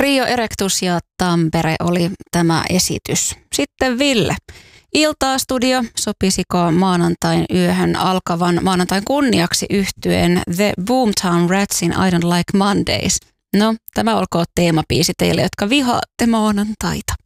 Trio Erectus ja Tampere oli tämä esitys. Sitten Ville. Iltaa studio, sopisiko maanantain yöhön alkavan maanantain kunniaksi yhtyeen The Boomtown Ratsin I Don't Like Mondays? No, tämä olkoon teemabiisi teille, jotka vihaatte maanantaita.